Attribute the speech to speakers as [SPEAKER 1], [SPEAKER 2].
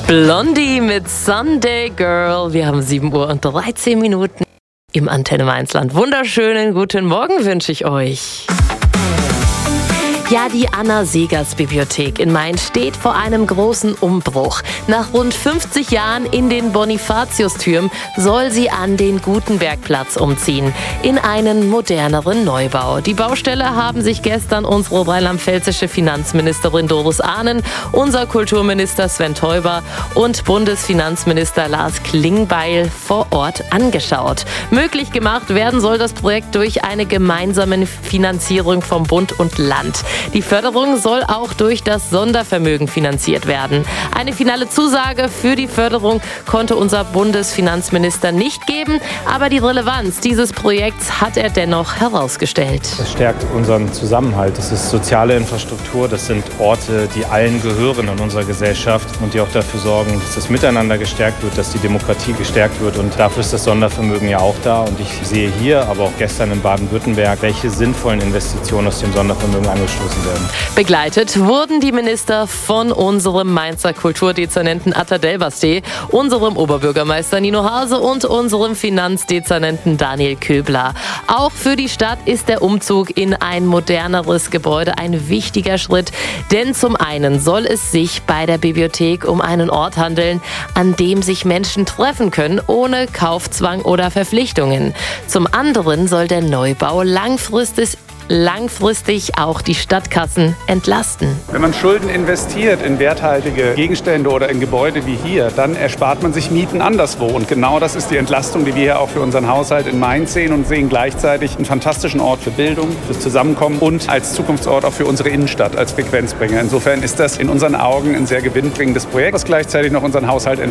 [SPEAKER 1] Blondie mit Sunday Girl. Wir haben 7:13 Uhr im Antenne Mainzland. Wunderschönen guten Morgen wünsche ich euch. Ja, die Anna-Seghers-Bibliothek in Mainz steht vor einem großen Umbruch. Nach rund 50 Jahren in den Bonifatiustürmen soll sie an den Gutenbergplatz umziehen, in einen moderneren Neubau. Die Baustelle haben sich gestern unsere rheinland-pfälzische Finanzministerin Doris Ahnen, unser Kulturminister Sven Teuber und Bundesfinanzminister Lars Klingbeil vor Ort angeschaut. Möglich gemacht werden soll das Projekt durch eine gemeinsame Finanzierung vom Bund und Land. Die Förderung soll auch durch das Sondervermögen finanziert werden. Eine finale Zusage für die Förderung konnte unser Bundesfinanzminister nicht geben, aber die Relevanz dieses Projekts hat er dennoch herausgestellt.
[SPEAKER 2] Es stärkt unseren Zusammenhalt. Es ist soziale Infrastruktur, das sind Orte, die allen gehören in unserer Gesellschaft und die auch dafür sorgen, dass das Miteinander gestärkt wird, dass die Demokratie gestärkt wird, und dafür ist das Sondervermögen ja auch da. Und ich sehe hier, aber auch gestern in Baden-Württemberg, welche sinnvollen Investitionen aus dem Sondervermögen angestoßen werden.
[SPEAKER 1] Begleitet wurden die Minister von unserem Mainzer Kulturdezernenten Atta Delbasti, unserem Oberbürgermeister Nino Hase und unserem Finanzdezernenten Daniel Köbler. Auch für die Stadt ist der Umzug in ein moderneres Gebäude ein wichtiger Schritt, denn zum einen soll es sich bei der Bibliothek um einen Ort handeln, an dem sich Menschen treffen können, ohne Kaufzwang oder Verpflichtungen. Zum anderen soll der Neubau langfristig auch die Stadtkassen entlasten.
[SPEAKER 3] Wenn man Schulden investiert in werthaltige Gegenstände oder in Gebäude wie hier, dann erspart man sich Mieten anderswo. Und genau das ist die Entlastung, die wir hier auch für unseren Haushalt in Mainz sehen, und sehen gleichzeitig einen fantastischen Ort für Bildung, fürs Zusammenkommen und als Zukunftsort auch für unsere Innenstadt als Frequenzbringer. Insofern ist das in unseren Augen ein sehr gewinnbringendes Projekt, das gleichzeitig noch unseren Haushalt